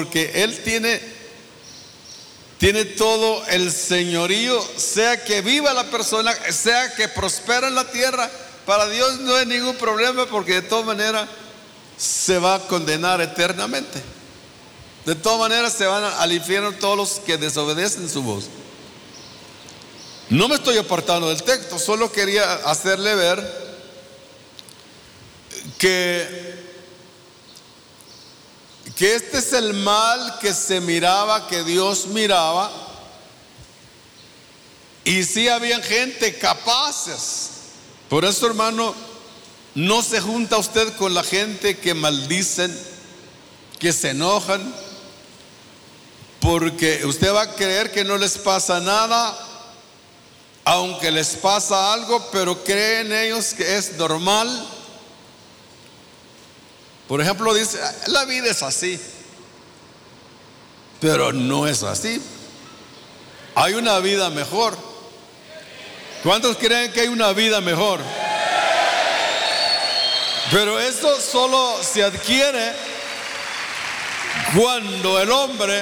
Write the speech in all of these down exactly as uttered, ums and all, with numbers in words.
porque Él tiene, tiene todo el señorío, sea que viva la persona, sea que prospera en la tierra. Para Dios no hay ningún problema, porque de todas maneras se va a condenar eternamente. De todas maneras se van al infierno todos los que desobedecen su voz. No me estoy apartando del texto, solo quería hacerle ver que, que este es el mal que se miraba, que Dios miraba. Y sí había gente capaces. Por eso, hermano, no se junta usted con la gente que maldicen, que se enojan, porque usted va a creer que no les pasa nada, aunque les pasa algo, pero creen ellos que es normal. Por ejemplo, dice, la vida es así, pero no es así. Hay una vida mejor. ¿Cuántos creen que hay una vida mejor? Pero eso solo se adquiere cuando el hombre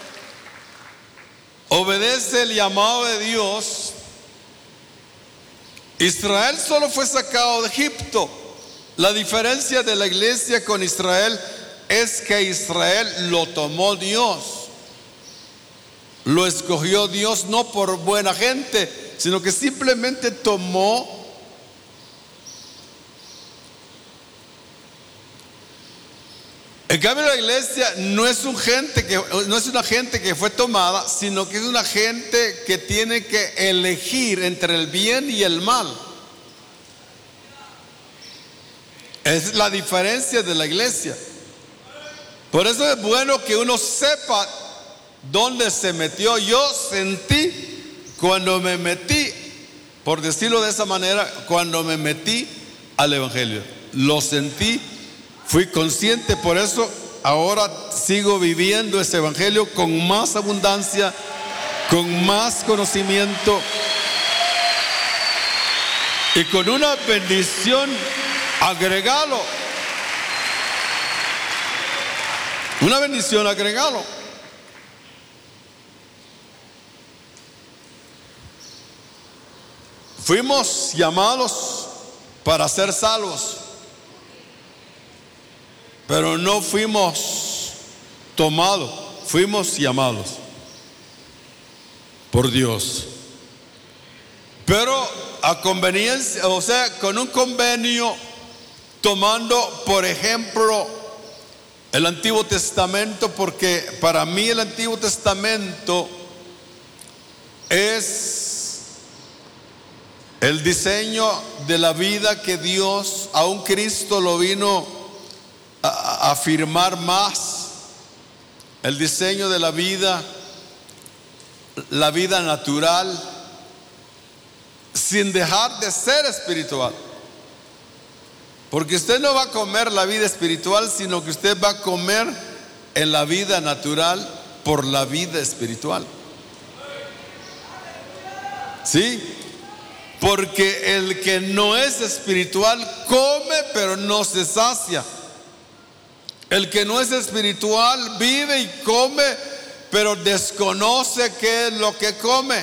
obedece el llamado de Dios. Israel solo fue sacado de Egipto. La diferencia de la iglesia con Israel es que Israel lo tomó Dios. Lo escogió Dios no por buena gente, sino que simplemente tomó. En cambio, la iglesia no es un gente que, no es una gente que fue tomada, sino que es una gente que tiene que elegir entre el bien y el mal. Es la diferencia de la iglesia. Por eso es bueno que uno sepa dónde se metió. Yo sentí cuando me metí, por decirlo de esa manera, cuando me metí al evangelio, lo sentí. Fui consciente, por eso ahora sigo viviendo ese evangelio con más abundancia, con más conocimiento y con una bendición agregado. Una bendición agregado. Fuimos llamados para ser salvos, pero no fuimos tomados, fuimos llamados por Dios. Pero a conveniencia, o sea, con un convenio, tomando, por ejemplo, el Antiguo Testamento, porque para mí el Antiguo Testamento es el diseño de la vida que Dios, aún Cristo lo vino a afirmar más. El diseño de la vida, la vida natural, sin dejar de ser espiritual. Porque usted no va a comer la vida espiritual, sino que usted va a comer en la vida natural por la vida espiritual. ¿Sí? Porque el que no es espiritual come, pero no se sacia. El que no es espiritual vive y come, pero desconoce qué es lo que come.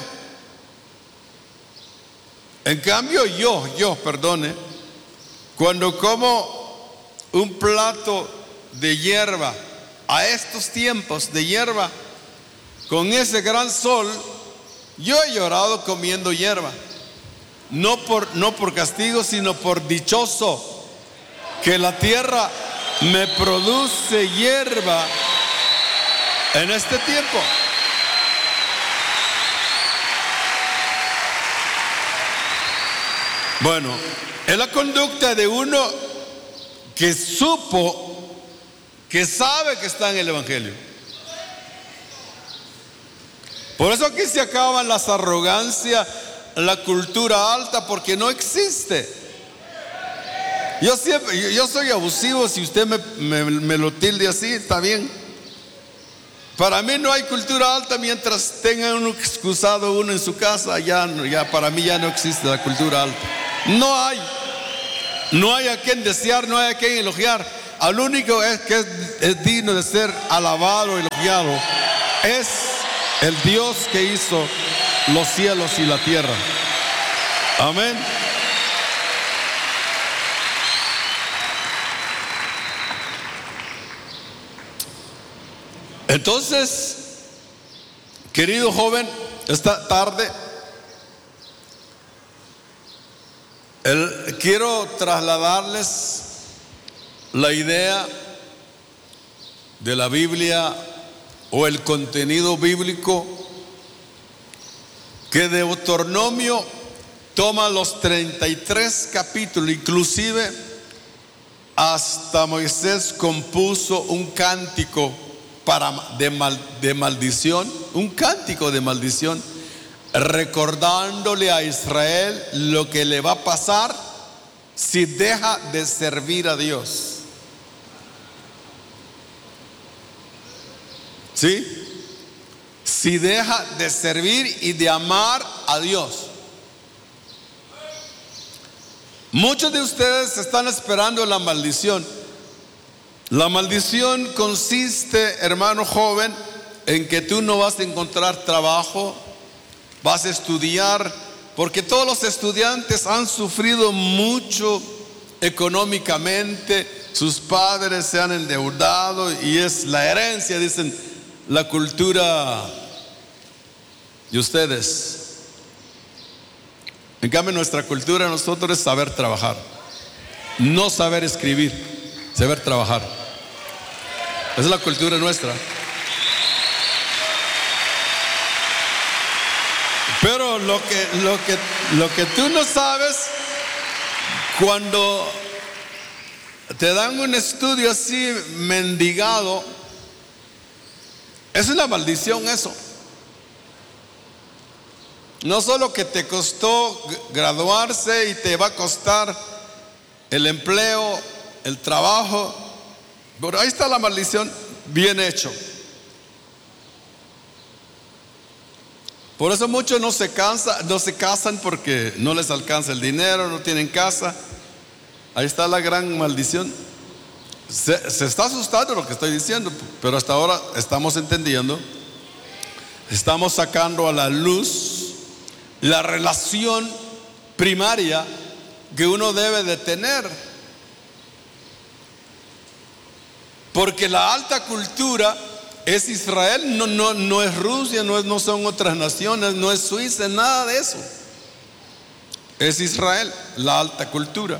En cambio yo, yo, perdone, cuando como un plato de hierba, a estos tiempos de hierba, con ese gran sol, yo he llorado comiendo hierba. No por, no por castigo, sino por dichoso, que la tierra me produce hierba en este tiempo. Bueno, es la conducta de uno que supo, que sabe que está en el evangelio. Por eso aquí se acaban las arrogancias, la cultura alta, porque no existe. Yo siempre, yo, yo soy abusivo. Si usted me, me, me lo tilde así, está bien. Para mí no hay cultura alta mientras tenga uno excusado uno en su casa. Ya, ya para mí ya no existe la cultura alta. No hay. No hay a quien desear, no hay a quien elogiar. al único que es, es digno de ser alabado y elogiado es el Dios que hizo los cielos y la tierra. Amén. Entonces, querido joven, esta tarde el, quiero trasladarles la idea de la Biblia o el contenido bíblico que Deuteronomio toma los treinta y tres capítulos, inclusive hasta Moisés compuso un cántico para, de, mal, de maldición, un cántico de maldición, recordándole a Israel lo que le va a pasar si deja de servir a Dios. ¿Sí? Si deja de servir y de amar a Dios. Muchos de ustedes están esperando la maldición. La maldición consiste, hermano joven, en que tú no vas a encontrar trabajo, vas a estudiar, porque todos los estudiantes han sufrido mucho económicamente, sus padres se han endeudado y es la herencia, dicen, la cultura de ustedes. En cambio, nuestra cultura, nosotros es saber trabajar, no saber escribir, saber trabajar. Esa es la cultura nuestra. Pero lo que, lo que, lo que tú no sabes, cuando te dan un estudio así mendigado, es una maldición eso. No solo que te costó graduarse y te va a costar el empleo, el trabajo, pero ahí está la maldición bien hecho. Por eso muchos no se cansan, no se casan porque no les alcanza el dinero, no tienen casa. Ahí está la gran maldición. Se, se está asustando lo que estoy diciendo, pero hasta ahora estamos entendiendo, estamos sacando a la luz la relación primaria que uno debe de tener. Porque la alta cultura es Israel, no, no, no es Rusia, no, es, no son otras naciones, no es Suiza, nada de eso. Es Israel, la alta cultura.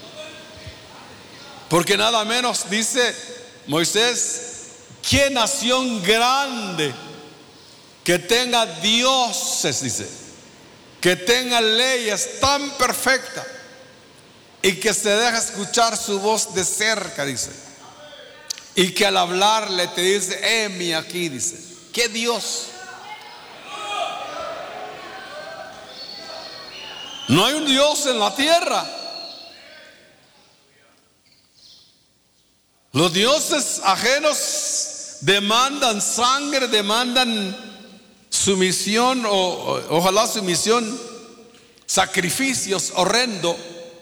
Porque nada menos dice Moisés, qué nación grande que tenga dioses, dice, que tenga leyes tan perfectas y que se deja escuchar su voz de cerca, dice. Y que al hablarle te dice, heme aquí, dice. ¿Qué Dios? No hay un Dios en la tierra. Los dioses ajenos demandan sangre, demandan sumisión, o, o ojalá sumisión, sacrificios horrendos.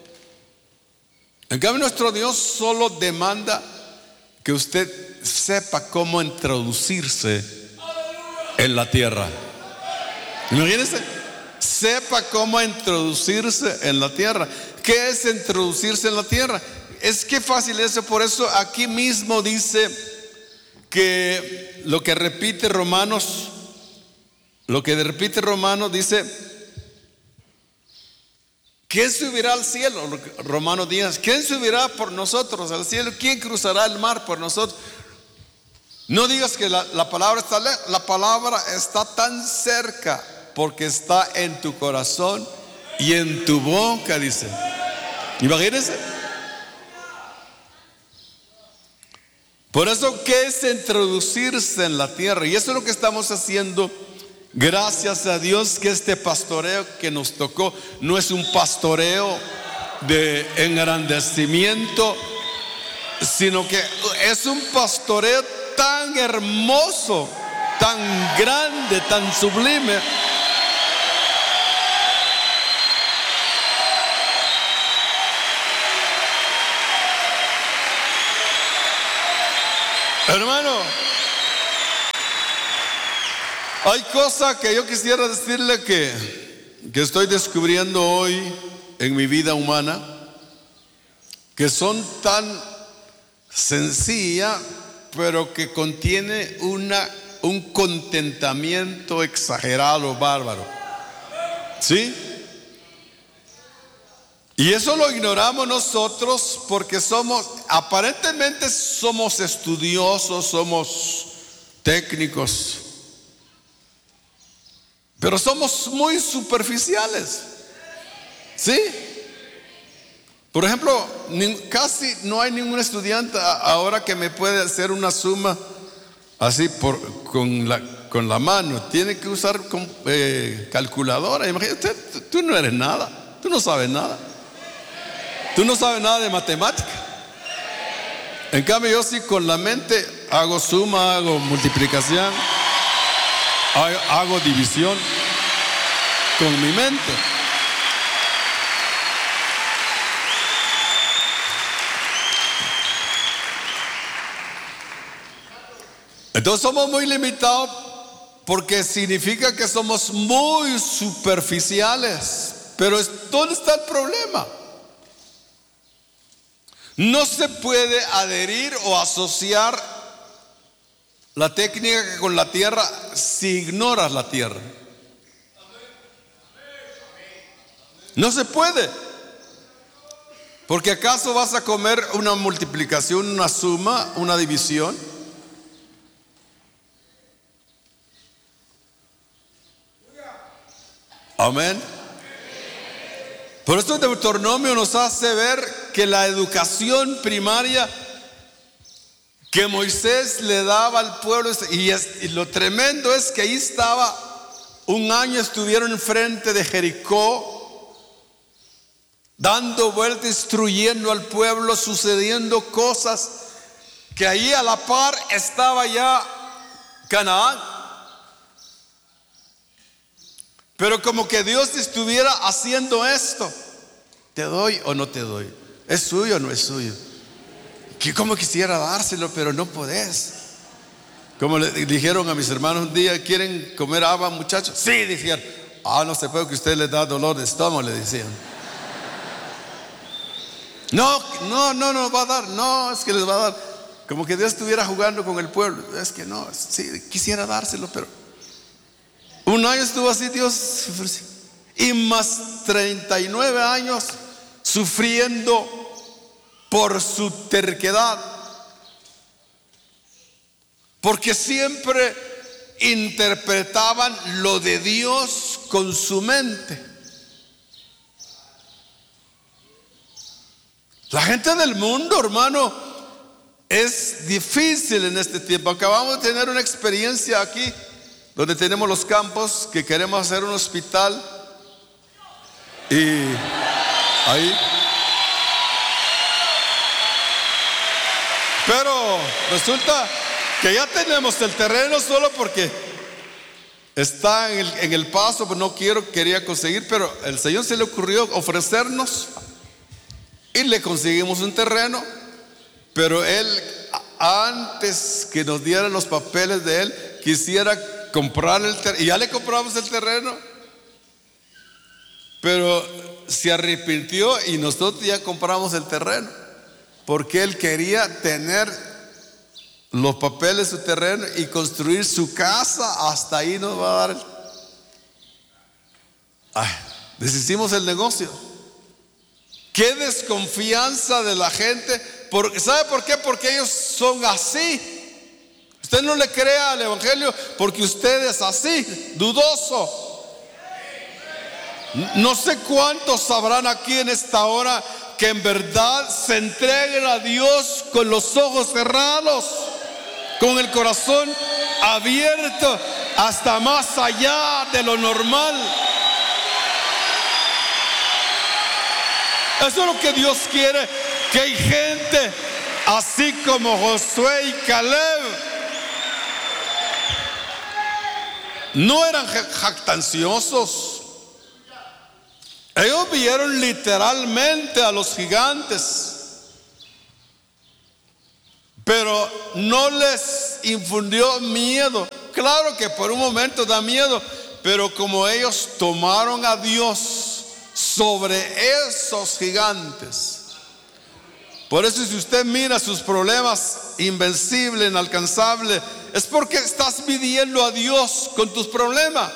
En cambio, nuestro Dios solo demanda que usted sepa cómo introducirse en la tierra. Imagínense, sepa cómo introducirse en la tierra. ¿Qué es introducirse en la tierra? Es que fácil eso. Por eso aquí mismo dice que lo que repite Romanos, lo que repite Romanos dice, ¿quién subirá al cielo? Romanos diez. ¿Quién subirá por nosotros al cielo? ¿Quién cruzará el mar por nosotros? No digas que la, la palabra está lejos. La palabra está tan cerca porque está en tu corazón y en tu boca, dice. Imagínense. Por eso, ¿qué es introducirse en la tierra? Y eso es lo que estamos haciendo. Gracias a Dios que este pastoreo que nos tocó no es un pastoreo de engrandecimiento, sino que es un pastoreo tan hermoso, tan grande, tan sublime, Hermano, hay cosas que yo quisiera decirle que, que estoy descubriendo hoy en mi vida humana, que son tan sencillas, pero que contiene una, un contentamiento exagerado, bárbaro. ¿Sí? Y eso lo ignoramos nosotros porque somos, aparentemente somos estudiosos, somos técnicos, pero somos muy superficiales. ¿Sí? Por ejemplo, casi no hay ningún estudiante ahora que me puede hacer una suma así por, con, la, con la mano. Tiene que usar con, eh, calculadora. Imagínate, tú, tú no eres nada, tú no sabes nada. Tú no sabes nada de matemática. En cambio yo sí con la mente hago suma, hago multiplicación, hago, hago división con mi mente. Entonces somos muy limitados porque significa que somos muy superficiales. Pero ¿dónde está el problema? No se puede adherir o asociar la técnica con la tierra si ignoras la tierra. No se puede. Porque ¿acaso vas a comer una multiplicación, una suma, una división? Amén. Por esto Deuteronomio nos hace ver que la educación primaria que Moisés le daba al pueblo, y, es, y lo tremendo es que ahí estaba, un año estuvieron enfrente de Jericó, dando vueltas, instruyendo al pueblo, sucediendo cosas, que ahí a la par estaba ya Canaán. Pero como que Dios estuviera haciendo esto: ¿te doy o no te doy? ¿Es suyo o no es suyo? Que como quisiera dárselo, pero no podés. Como le dijeron a mis hermanos un día: ¿quieren comer haba, muchachos? Sí, dijeron. Ah, no se puede, que usted les da dolor de estómago, le decían. No, no, no, no va a dar. No, es que les va a dar. Como que Dios estuviera jugando con el pueblo. Es que no, sí, quisiera dárselo, pero un año estuvo así Dios, y más treinta y nueve años sufriendo por su terquedad, porque siempre interpretaban lo de Dios con su mente. La gente del mundo, hermano, es difícil en este tiempo. Acabamos de tener una experiencia aquí donde tenemos los campos, que queremos hacer un hospital, y ahí, pero resulta que ya tenemos el terreno, solo porque está en el, en el paso, pues no quiero, quería conseguir, pero el Señor se le ocurrió ofrecernos y le conseguimos un terreno. Pero Él, antes que nos dieran los papeles de Él, quisiera comprar el terreno, y ya le compramos el terreno, pero se arrepintió y nosotros ya compramos el terreno, porque Él quería tener los papeles de su terreno y construir su casa. Hasta ahí nos va a dar el... Ay, deshicimos el negocio. Qué desconfianza de la gente. Porque, ¿sabe por qué? Porque ellos son así. Usted no le crea al evangelio porque usted es así, dudoso. No sé cuántos sabrán aquí en esta hora que en verdad se entreguen a Dios con los ojos cerrados, con el corazón abierto hasta más allá de lo normal. Eso es lo que Dios quiere, que hay gente así como Josué y Caleb. No eran jactanciosos. Ellos vieron literalmente a los gigantes, pero no les infundió miedo. Claro que por un momento da miedo, pero como ellos tomaron a Dios sobre esos gigantes. Por eso si usted mira sus problemas invencibles, inalcanzables, es porque estás midiendo a Dios con tus problemas.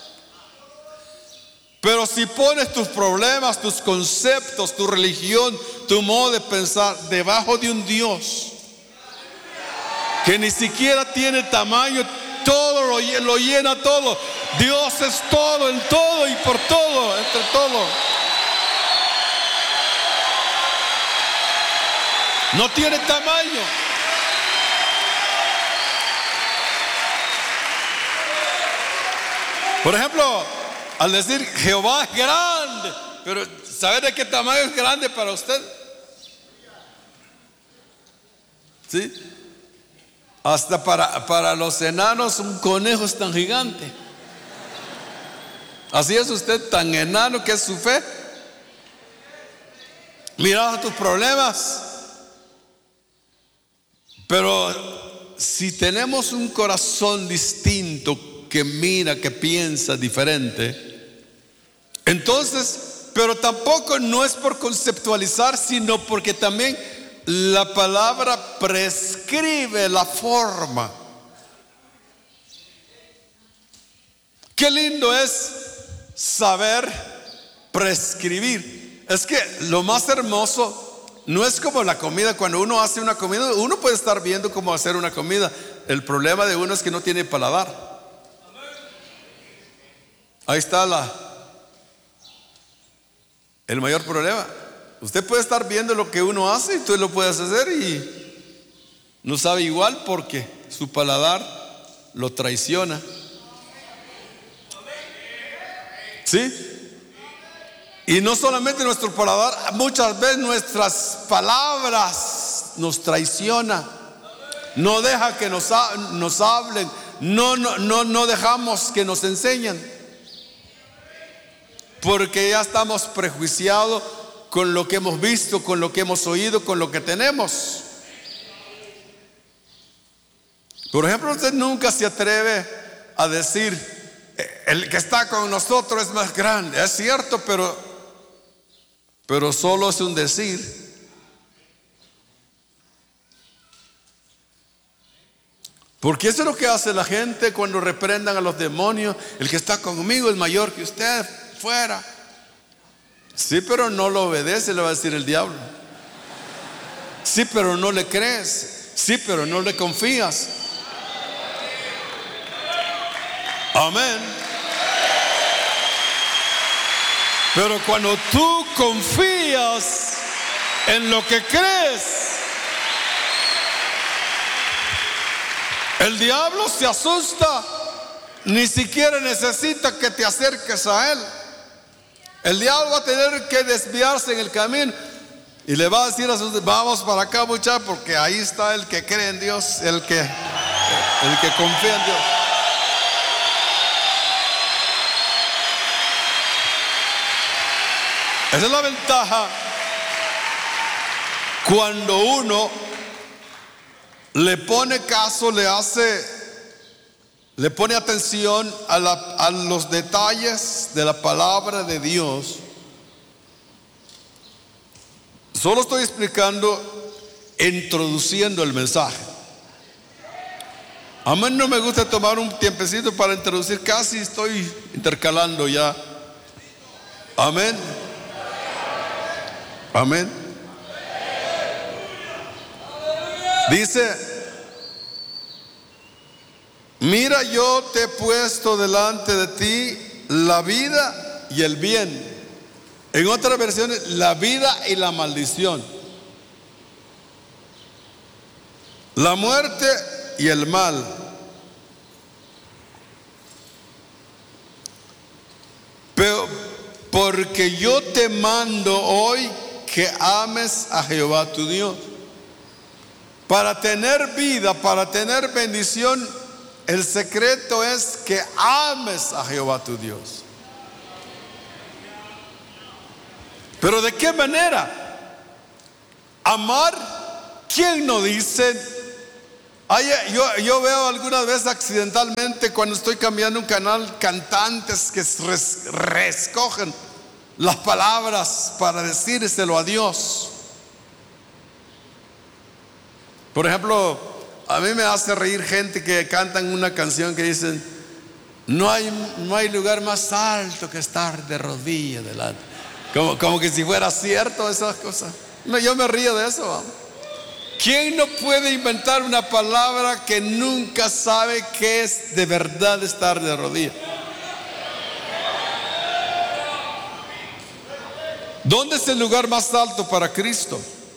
Pero si pones tus problemas, tus conceptos, tu religión, tu modo de pensar debajo de un Dios que ni siquiera tiene tamaño, todo lo, lo llena todo. Dios es todo, en todo y por todo, entre todo. No tiene tamaño. Por ejemplo, al decir Jehová es grande, pero ¿sabe de qué tamaño es grande para usted? ¿Sí? Hasta para, para los enanos un conejo es tan gigante. Así es usted tan enano que es su fe. Mira tus problemas. Pero si tenemos un corazón distinto, que mira, que piensa diferente, entonces, pero tampoco no es por conceptualizar, sino porque también la palabra prescribe la forma. Qué lindo es saber prescribir. Es que lo más hermoso no es como la comida. Cuando uno hace una comida, uno puede estar viendo cómo hacer una comida. El problema de uno es que no tiene paladar. Ahí está la, el mayor problema. Usted puede estar viendo lo que uno hace y tú lo puedes hacer y no sabe igual porque su paladar lo traiciona. ¿Sí? Y no solamente nuestro paladar, muchas veces nuestras palabras nos traicionan. No deja que nos, nos hablen. No, no, no, no dejamos que nos enseñen. Porque ya estamos prejuiciados con lo que hemos visto, con lo que hemos oído, con lo que tenemos. Por ejemplo, usted nunca se atreve a decir, el que está con nosotros es más grande. Es cierto, pero, pero solo es un decir. Porque eso es lo que hace la gente cuando reprendan a los demonios. El que está conmigo es mayor que usted. Fuera. Sí, pero no lo obedece, le va a decir el diablo. Sí, pero no le crees. Sí, pero no le confías. Amén. Pero cuando tú confías en lo que crees, el diablo se asusta. Ni siquiera necesita que te acerques a él. El diablo va a tener que desviarse en el camino y le va a decir a sus, vamos para acá, muchachos, porque ahí está el que cree en Dios, el que, el que confía en Dios. Esa es la ventaja cuando uno le pone caso, le hace, le pone atención a, la, a los detalles de la palabra de Dios. Solo estoy explicando, introduciendo el mensaje. A mí no me gusta tomar un tiempecito para introducir, casi estoy intercalando ya. Amén. Amén. Dice, mira, yo te he puesto delante de ti la vida y el bien. En otras versiones, la vida y la maldición. La muerte y el mal. Pero porque yo te mando hoy que ames a Jehová tu Dios. Para tener vida, para tener bendición, el secreto es que ames a Jehová tu Dios. Pero ¿de qué manera? Amar, ¿quién no dice Ay, yo, yo veo algunas veces accidentalmente cuando estoy cambiando un canal cantantes que res, reescogen las palabras para decírselo a Dios. Por ejemplo, a mí me hace reír gente que cantan una canción que dicen: no hay, no hay lugar más alto que estar de rodillas delante. Como, como que si fuera cierto esas cosas. No, yo me río de eso, ¿no? ¿Quién no puede inventar una palabra que nunca sabe qué es de verdad estar de rodillas? ¿Dónde es el lugar más alto para Cristo?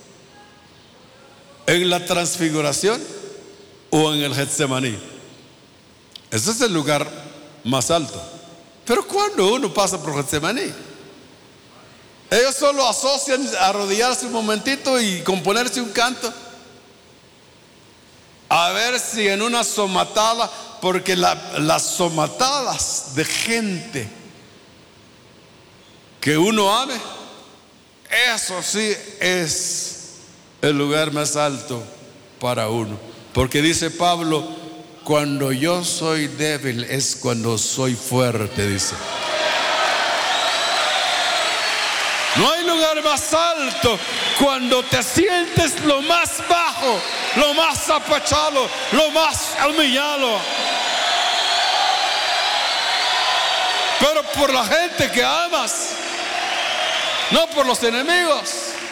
¿En la transfiguración o en el Getsemaní? Ese es el lugar más alto. Pero cuando uno pasa por Getsemaní, ellos solo asocian arrodillarse un momentito y componerse un canto, a ver si en una somatada, porque la, las somatadas de gente que uno ame, eso sí es el lugar más alto para uno. Porque dice Pablo: cuando yo soy débil es cuando soy fuerte, dice. No hay lugar más alto cuando te sientes lo más bajo, lo más apachado, lo más humillado. Pero por la gente que amas, no por los enemigos.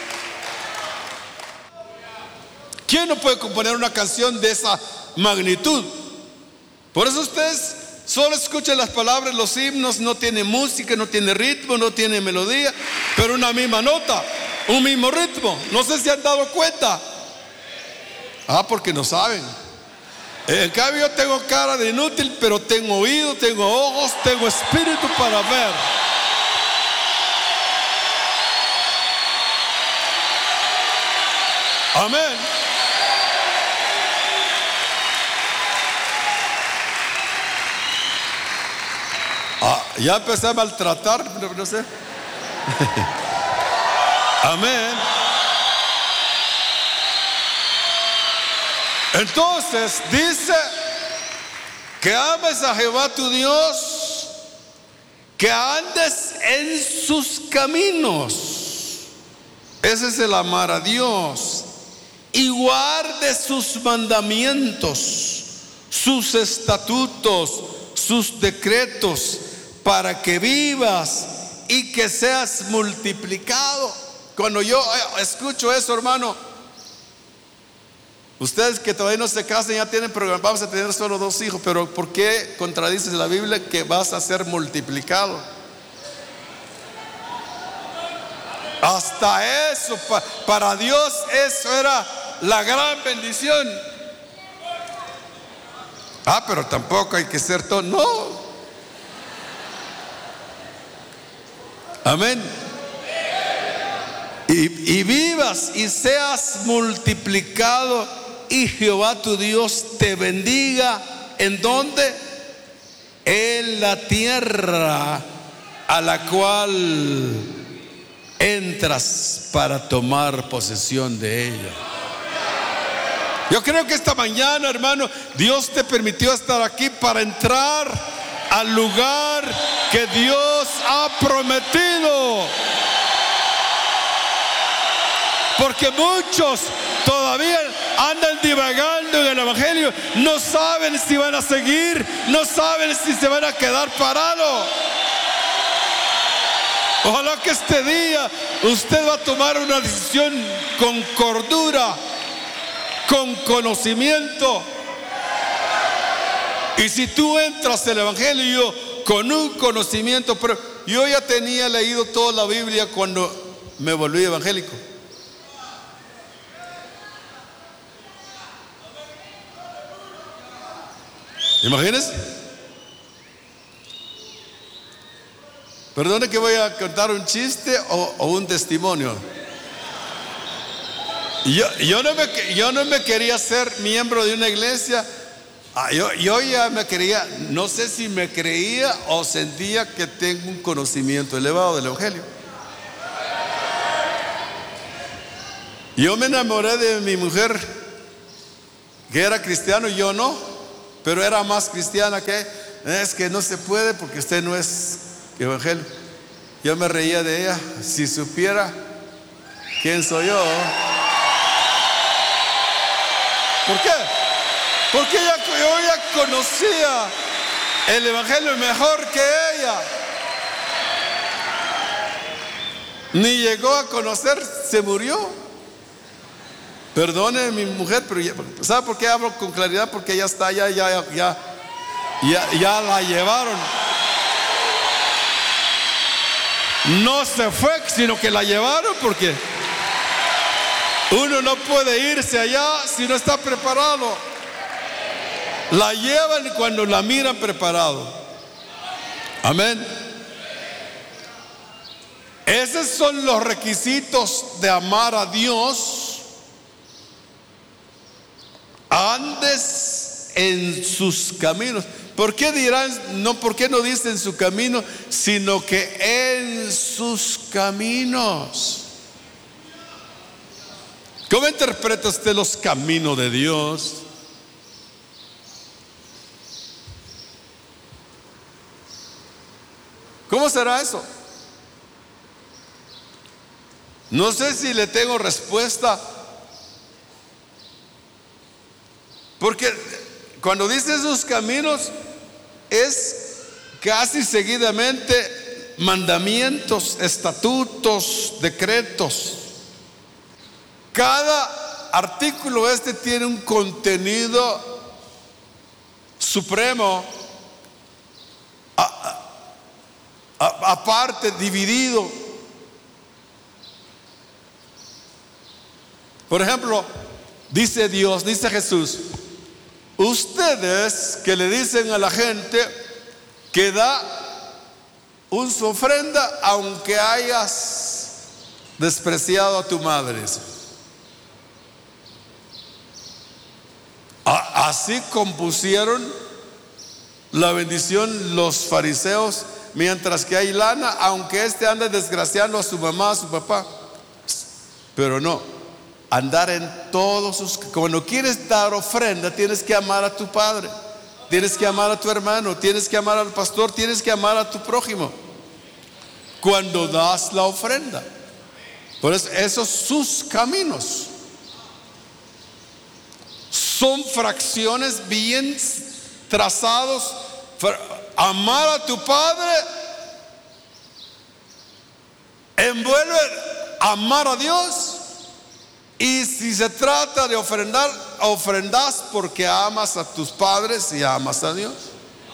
¿Quién no puede componer una canción de esa magnitud? Por eso ustedes solo escuchen las palabras, los himnos, no tiene música, no tiene ritmo, no tiene melodía, pero una misma nota, un mismo ritmo. No sé si han dado cuenta. Ah, porque no saben. En cambio, yo tengo cara de inútil, pero tengo oído, tengo ojos, tengo espíritu para ver. Amén. Ah, ya empecé a maltratar, no sé. Amén. Entonces dice que ames a Jehová tu Dios, que andes en sus caminos. Ese es el amar a Dios. Y guarde sus mandamientos, sus estatutos, sus decretos, para que vivas y que seas multiplicado. Cuando yo escucho eso, hermano, ustedes que todavía no se casan, ya tienen programa, vamos a tener solo dos hijos, pero ¿por qué contradices la Biblia que vas a ser multiplicado? Hasta eso, pa, para Dios eso era la gran bendición. Ah, pero tampoco hay que ser todo, no. Amén. Y, y vivas y seas multiplicado, y Jehová tu Dios te bendiga. ¿En dónde? En la tierra a la cual entras para tomar posesión de ella. Yo creo que esta mañana, hermano, Dios te permitió estar aquí para entrar al lugar que Dios ha prometido. Porque muchos todavía andan divagando en el evangelio, no saben si van a seguir, no saben si se van a quedar parados. Ojalá que este día usted va a tomar una decisión con cordura, con conocimiento. Y si tú entras al evangelio con un conocimiento, pero yo ya tenía leído toda la Biblia cuando me volví evangélico. Imagínense. Perdone que voy a contar un chiste o, o un testimonio. Yo, yo, no me, yo no me quería ser miembro de una iglesia. Ah, yo, yo ya me quería, no sé si me creía o sentía que tengo un conocimiento elevado del evangelio. Yo me enamoré de mi mujer que era cristiano y yo no, pero era más cristiana que es que no se puede porque usted no es evangelio. Yo me reía de ella. Si supiera quién soy yo. ¿Por qué? Porque ella, yo ya conocía el evangelio mejor que ella. Ni llegó a conocer, se murió. Perdone mi mujer, pero ya, ¿sabe por qué hablo con claridad? Porque ella está allá, ya, ya, ya, ya, ya la llevaron. No se fue, sino que la llevaron, porque uno no puede irse allá si no está preparado. La llevan cuando la miran preparado. Amén. Esos son los requisitos de amar a Dios. Andes en sus caminos. ¿Por qué dirán? No, ¿por qué no dice en su camino? Sino que en sus caminos. ¿Cómo interpreta usted los caminos de Dios? ¿Cómo será eso? No sé si le tengo respuesta. Porque cuando dice sus caminos es casi seguidamente mandamientos, estatutos, decretos. Cada artículo este tiene un contenido supremo, a, a, aparte, dividido. Por ejemplo, dice Dios, dice Jesús: ustedes que le dicen a la gente que da un su ofrenda aunque hayas despreciado a tu madre. Así compusieron la bendición los fariseos, mientras que hay lana, aunque éste ande desgraciando a su mamá, a su papá. Pero no, andar en todos sus... Cuando quieres dar ofrenda, tienes que amar a tu padre, tienes que amar a tu hermano, tienes que amar al pastor, tienes que amar a tu prójimo cuando das la ofrenda. Por eso, esos sus caminos son fracciones bien trazados. Amar a tu padre envuelve amar a Dios. Y si se trata de ofrendar, ofrendas porque amas a tus padres y amas a Dios.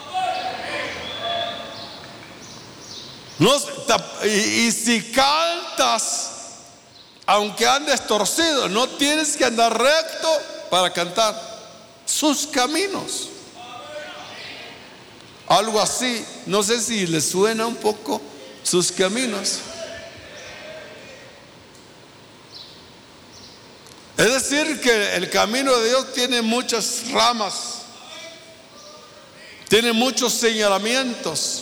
No, y, y si cantas, aunque andes torcido, no tienes que andar recto para cantar. Sus caminos. Algo así. No sé si les suena un poco sus caminos. Es decir, que el camino de Dios tiene muchas ramas, tiene muchos señalamientos,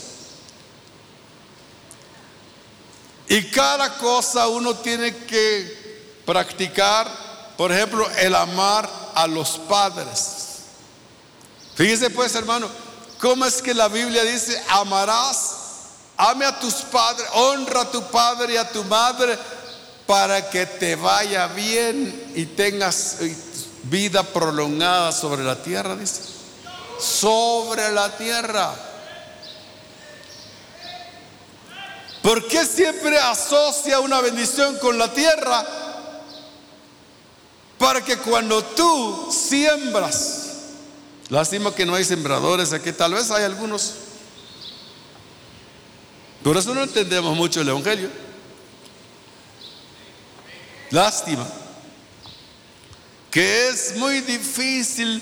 y cada cosa uno tiene que practicar. Por ejemplo, el amar a los padres. Fíjese pues, hermano, cómo es que la Biblia dice: amarás, ame a tus padres, honra a tu padre y a tu madre, para que te vaya bien y tengas vida prolongada sobre la tierra, dice. Sobre la tierra. ¿Por qué siempre asocia una bendición con la tierra? Para que cuando tú siembras, lástima que no hay sembradores aquí, tal vez hay algunos, por eso no entendemos mucho el evangelio. Lástima que es muy difícil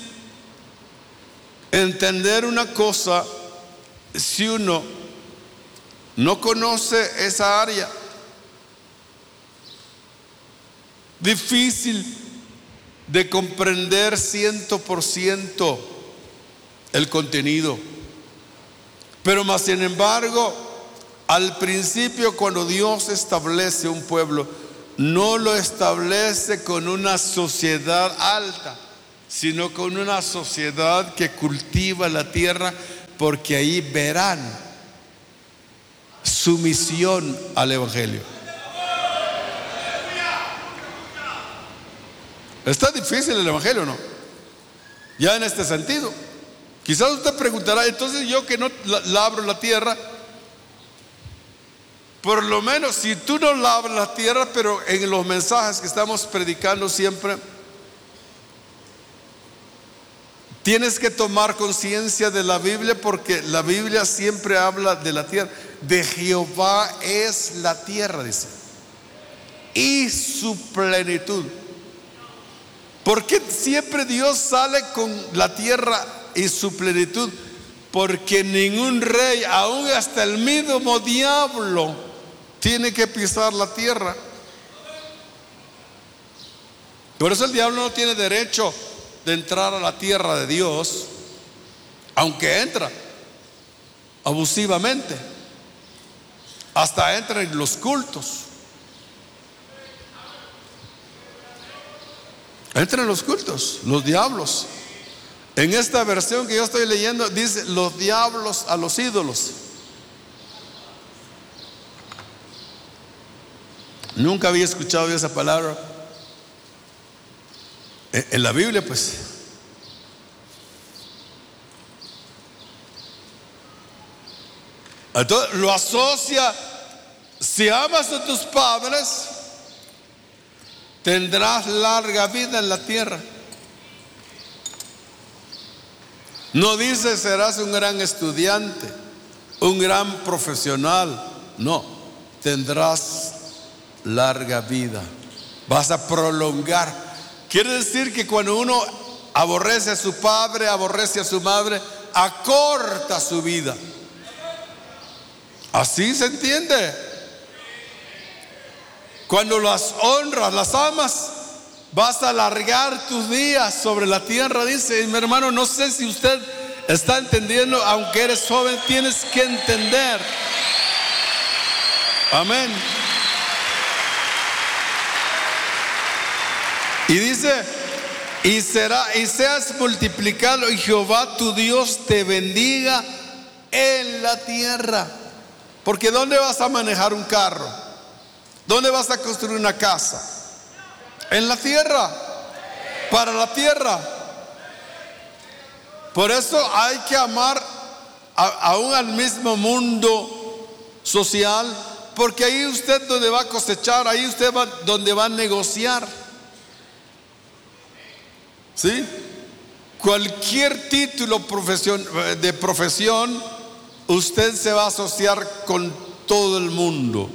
entender una cosa si uno no conoce esa área. Difícil de comprender ciento por ciento el contenido. Pero más sin embargo, al principio, cuando Dios establece un pueblo, no lo establece con una sociedad alta, sino con una sociedad que cultiva la tierra, porque ahí verán sumisión al Evangelio. Está difícil el Evangelio, ¿no? Ya en este sentido. Quizás usted preguntará, entonces yo que no labro la tierra, por lo menos si tú no labras la tierra, pero en los mensajes que estamos predicando siempre, tienes que tomar conciencia de la Biblia, porque la Biblia siempre habla de la tierra. De Jehová es la tierra, dice, y su plenitud. ¿Por qué siempre Dios sale con la tierra y su plenitud? Porque ningún rey, aún hasta el mismo diablo, tiene que pisar la tierra. Por eso el diablo no tiene derecho de entrar a la tierra de Dios, aunque entra abusivamente, hasta entra en los cultos. Entra en los cultos, los diablos. En esta versión que yo estoy leyendo dice los diablos a los ídolos. Nunca había escuchado esa palabra en la Biblia, pues. Entonces lo asocia: si amas a tus padres, tendrás larga vida en la tierra. No dice serás un gran estudiante, un gran profesional. No, tendrás larga vida, vas a prolongar. Quiere decir que cuando uno aborrece a su padre, aborrece a su madre, acorta su vida. Así se entiende. Cuando las honras, las amas, vas a alargar tus días sobre la tierra. Dice mi hermano, no sé si usted está entendiendo, aunque eres joven, tienes que entender. Amén. Y dice, y será, y seas multiplicado, y Jehová tu Dios te bendiga en la tierra. Porque ¿dónde vas a manejar un carro? ¿Dónde vas a construir una casa? En la tierra, para la tierra. Por eso hay que amar a, aún al mismo mundo social, porque ahí usted donde va a cosechar, ahí usted va donde va a negociar. ¿Sí? Cualquier título profesión, de profesión, usted se va a asociar con todo el mundo.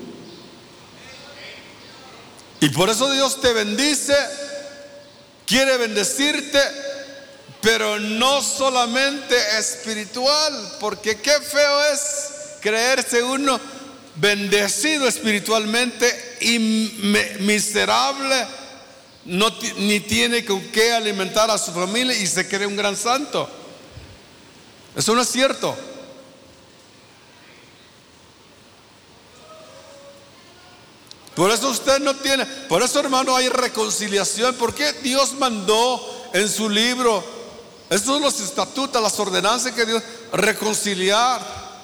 Y por eso Dios te bendice, quiere bendecirte, pero no solamente espiritual, porque qué feo es creerse uno bendecido espiritualmente y miserable, no, ni tiene con qué alimentar a su familia y se cree un gran santo. Eso no es cierto. Por eso usted no tiene, por eso hermano hay reconciliación. Porque Dios mandó en su libro, esos son los estatutos, las ordenanzas que Dios, reconciliar.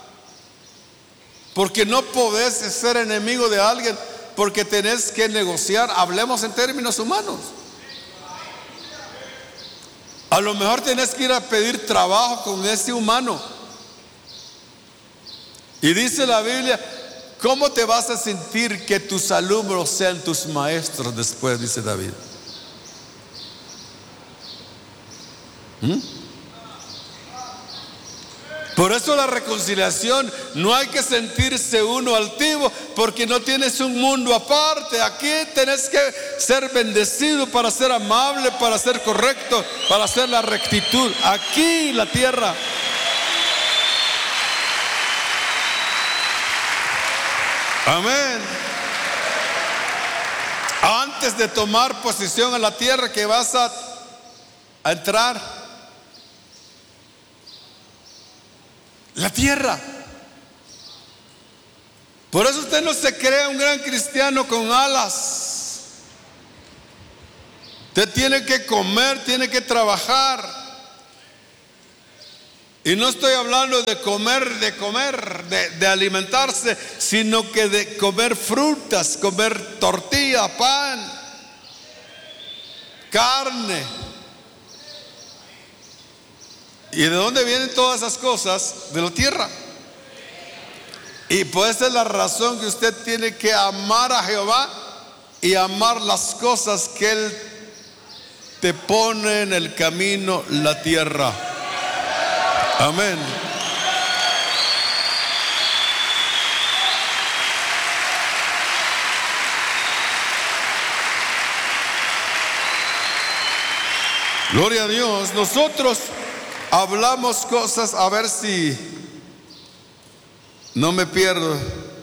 Porque no podés ser enemigo de alguien, porque tenés que negociar. Hablemos en términos humanos. A lo mejor tenés que ir a pedir trabajo con ese humano. Y dice la Biblia, ¿cómo te vas a sentir que tus alumnos sean tus maestros después? Dice David. ¿Mm? Por eso la reconciliación, no hay que sentirse uno altivo, porque no tienes un mundo aparte. Aquí tenés que ser bendecido para ser amable, para ser correcto, para hacer la rectitud. Aquí la tierra. Amén. Antes de tomar posición en la tierra que vas a, a entrar, la tierra. Por eso usted no se crea un gran cristiano con alas. Usted tiene que comer, tiene que trabajar. Y no estoy hablando de comer, de comer, de, de alimentarse, sino que de comer frutas, comer tortilla, pan, carne. ¿Y de dónde vienen todas esas cosas? De la tierra. Y pues esa es la razón que usted tiene que amar a Jehová y amar las cosas que Él te pone en el camino, la tierra. Amén. Gloria a Dios. Nosotros hablamos cosas, a ver si no me pierdo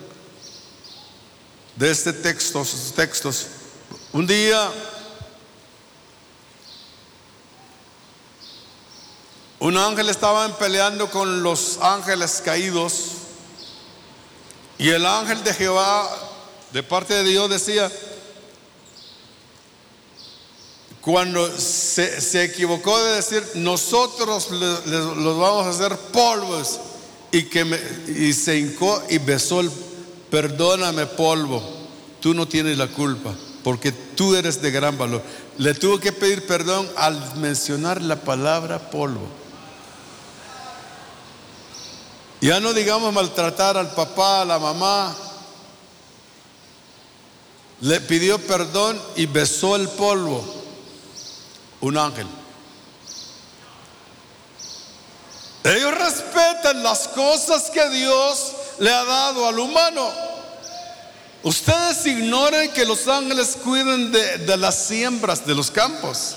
de este texto, sus textos. Un día un ángel estaba peleando con los ángeles caídos, y el ángel de Jehová, de parte de Dios, decía, cuando se, se equivocó de decir, nosotros le, le, los vamos a hacer polvos, y, que me, y se hincó y besó el, perdóname polvo, tú no tienes la culpa, porque tú eres de gran valor. Le tuvo que pedir perdón al mencionar la palabra polvo. Ya no digamos maltratar al papá, a la mamá. Le pidió perdón y besó el polvo. Un ángel. Ellos respetan las cosas que Dios le ha dado al humano. Ustedes ignoren que los ángeles cuiden de, de las siembras de los campos.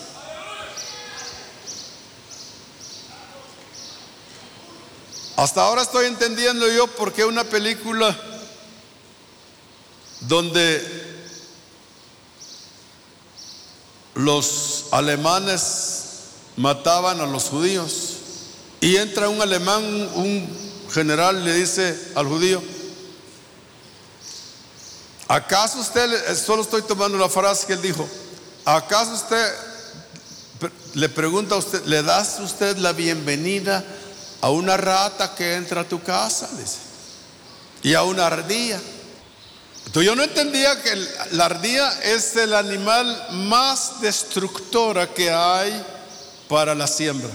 Hasta ahora estoy entendiendo yo por qué una película donde los alemanes mataban a los judíos, y entra un alemán, un general, le dice al judío, ¿acaso usted, solo estoy tomando la frase que él dijo, ¿acaso usted, le pregunta a usted, le das usted la bienvenida a una rata que entra a tu casa? Dice, y a una ardilla. Entonces yo no entendía que la ardilla es el animal más destructora que hay para la siembra,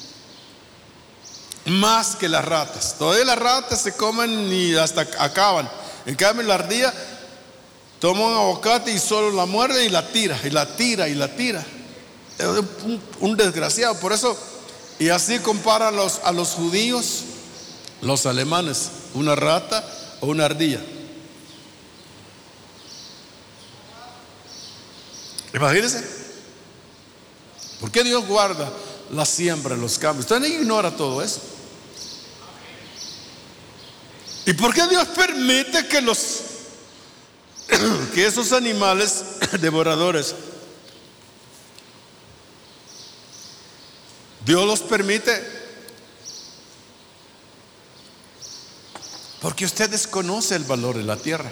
más que las ratas. Todavía las ratas se comen y hasta acaban. En cambio la ardilla toma un aguacate y solo la muerde y la tira, y la tira, y la tira. Es un, un desgraciado. Por eso, y así compara a los, a los judíos, los alemanes, una rata o una ardilla. Imagínense. ¿Por qué Dios guarda la siembra en los campos? Usted no ignora todo eso. ¿Y por qué Dios permite que los que esos animales devoradores, Dios los permite? Porque usted desconoce el valor de la tierra.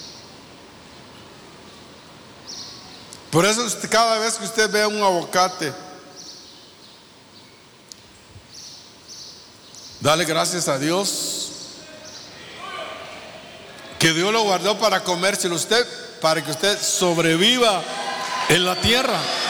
Por eso cada vez que usted vea un aguacate, dale gracias a Dios que Dios lo guardó para comérselo usted, para que usted sobreviva en la tierra.